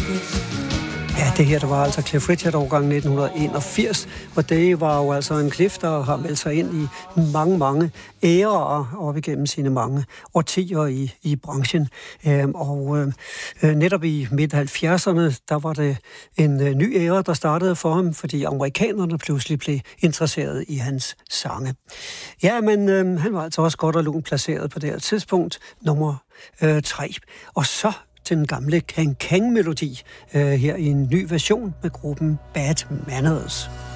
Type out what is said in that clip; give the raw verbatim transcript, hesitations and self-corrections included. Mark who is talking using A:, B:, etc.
A: Ja, det her, der var altså Cliff Richard årgang nitten enogfirs, og det var jo altså en Cliff, der har meldt sig ind i mange, mange æraer op igennem sine mange årtier i, i branchen. Øhm, og øh, netop i midt halvfjerdserne, der var det en øh, ny æra, der startede for ham, fordi amerikanerne pludselig blev interesseret i hans sange. Ja, men øh, han var altså også godt og lunt placeret på det her tidspunkt, nummer øh, tre. Og så til den gamle Kang Kang-melodi øh, her i en ny version med gruppen Bad Manners.